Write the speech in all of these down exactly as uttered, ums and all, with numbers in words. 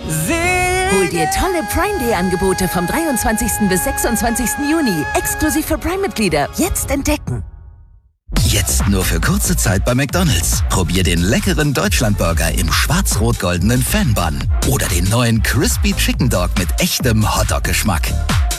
Hol dir tolle Prime Day Angebote vom dreiundzwanzigsten bis sechsundzwanzigsten Juni. Exklusiv für Prime-Mitglieder. Jetzt entdecken. Jetzt nur für kurze Zeit bei McDonald's. Probier den leckeren Deutschlandburger im schwarz-rot-goldenen Fan-Bun. Oder den neuen Crispy Chicken Dog mit echtem Hotdog-Geschmack.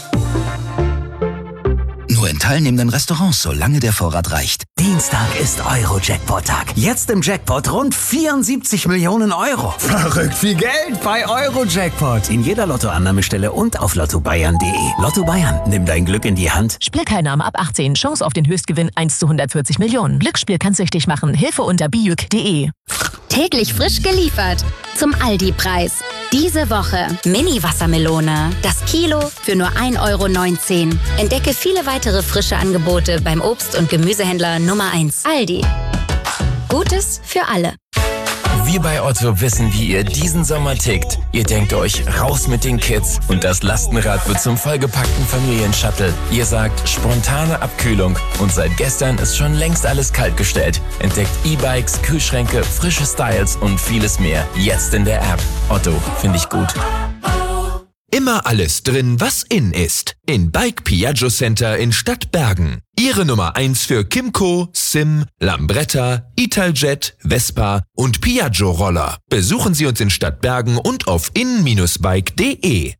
Nur in teilnehmenden Restaurants, solange der Vorrat reicht. Dienstag ist Euro-Jackpot-Tag. Jetzt im Jackpot rund vierundsiebzig Millionen Euro. Verrückt viel Geld bei Euro-Jackpot. In jeder Lottoannahmestelle und auf lotto bayern punkt de. Lotto Bayern, nimm dein Glück in die Hand. Spielteilnahme ab achtzehn. Chance auf den Höchstgewinn eins zu hundertvierzig Millionen. Glücksspiel kann süchtig machen. Hilfe unter bijuk punkt de. Täglich frisch geliefert. Zum Aldi-Preis. Diese Woche Mini-Wassermelone. Das Kilo für nur ein Euro neunzehn. Entdecke viele weitere frische Angebote beim Obst- und Gemüsehändler Nummer eins. Aldi. Gutes für alle. Wir bei Otto wissen, wie ihr diesen Sommer tickt. Ihr denkt euch, raus mit den Kids und das Lastenrad wird zum vollgepackten Familienshuttle. Ihr sagt, spontane Abkühlung und seit gestern ist schon längst alles kaltgestellt. Entdeckt E-Bikes, Kühlschränke, frische Styles und vieles mehr. Jetzt in der App. Otto, finde ich gut. Immer alles drin, was in ist. In Bike Piaggio Center in Stadtbergen. Ihre Nummer eins für Kymco, Sim, Lambretta, Italjet, Vespa und Piaggio Roller. Besuchen Sie uns in Stadtbergen und auf in Bindestrich bike punkt de.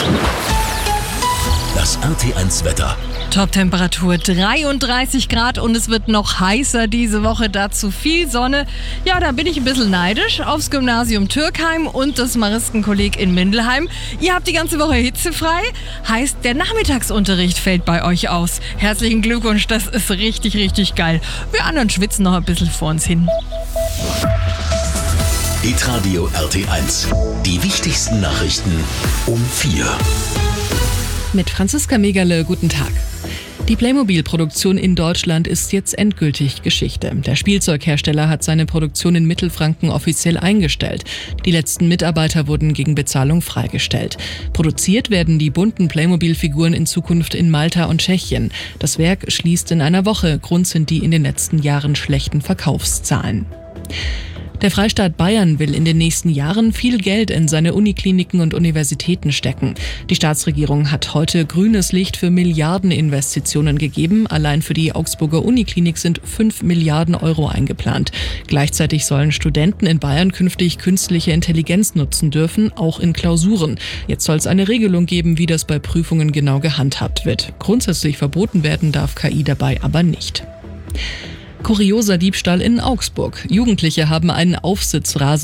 Das R T eins Wetter. Top-Temperatur dreiunddreißig Grad und es wird noch heißer diese Woche. Dazu viel Sonne. Ja, da bin ich ein bisschen neidisch aufs Gymnasium Türkheim und das Maristenkolleg in Mindelheim. Ihr habt die ganze Woche hitzefrei. Heißt, der Nachmittagsunterricht fällt bei euch aus. Herzlichen Glückwunsch, das ist richtig, richtig geil. Wir anderen schwitzen noch ein bisschen vor uns hin. Hitradio R T eins. Die wichtigsten Nachrichten um vier. Mit Franziska Megerle, guten Tag. Die Playmobil-Produktion in Deutschland ist jetzt endgültig Geschichte. Der Spielzeughersteller hat seine Produktion in Mittelfranken offiziell eingestellt. Die letzten Mitarbeiter wurden gegen Bezahlung freigestellt. Produziert werden die bunten Playmobil-Figuren in Zukunft in Malta und Tschechien. Das Werk schließt in einer Woche. Grund sind die in den letzten Jahren schlechten Verkaufszahlen. Der Freistaat Bayern will in den nächsten Jahren viel Geld in seine Unikliniken und Universitäten stecken. Die Staatsregierung hat heute grünes Licht für Milliardeninvestitionen gegeben. Allein für die Augsburger Uniklinik sind fünf Milliarden Euro eingeplant. Gleichzeitig sollen Studenten in Bayern künftig künstliche Intelligenz nutzen dürfen, auch in Klausuren. Jetzt soll es eine Regelung geben, wie das bei Prüfungen genau gehandhabt wird. Grundsätzlich verboten werden darf K I dabei aber nicht. Kurioser Diebstahl in Augsburg. Jugendliche haben einen Aufsitzrasen